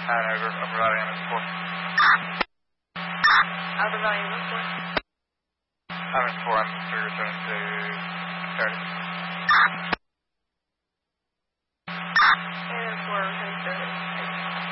over, upper valley MS4. Upper valley MS4? MS4, I'm 3 returning to 30.